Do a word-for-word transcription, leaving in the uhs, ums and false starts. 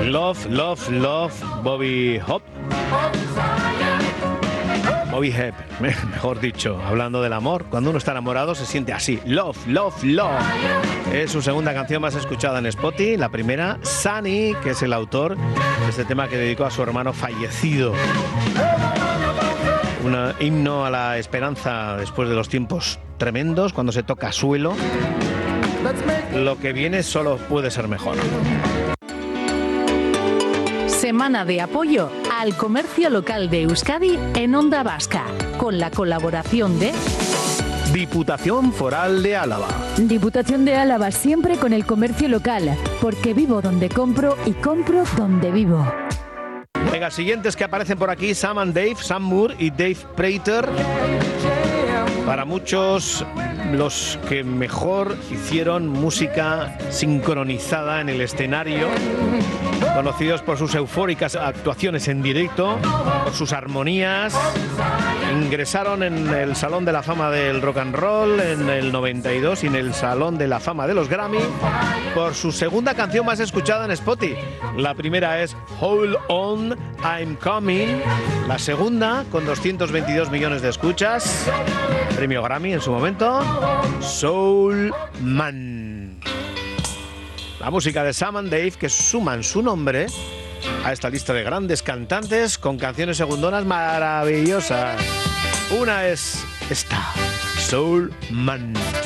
Love, Love, Love, Bobby Hop. Bobby Hep, mejor dicho, hablando del amor. Cuando uno está enamorado se siente así. Love, Love, Love. Es su segunda canción más escuchada en Spotify. La primera, Sunny, que es el autor de este tema que dedicó a su hermano fallecido. Un himno a la esperanza después de los tiempos tremendos, cuando se toca suelo. Lo que viene solo puede ser mejor. Semana de apoyo al comercio local de Euskadi en Onda Vasca, con la colaboración de Diputación Foral de Álava. Diputación de Álava, siempre con el comercio local, porque vivo donde compro y compro donde vivo. Venga, siguientes que aparecen por aquí, Sam and Dave, Sam Moore y Dave Prater. Para muchos, los que mejor hicieron música sincronizada en el escenario, conocidos por sus eufóricas actuaciones en directo, por sus armonías. Ingresaron en el Salón de la Fama del Rock and Roll en el noventa y dos y en el Salón de la Fama de los Grammy por su segunda canción más escuchada en Spotify. La primera es Hold On, I'm Coming. La segunda, con doscientos veintidós millones de escuchas, premio Grammy en su momento, Soul Man. La música de Sam and Dave, que suman su nombre a esta lista de grandes cantantes con canciones segundonas maravillosas. Una es esta, Soul Man.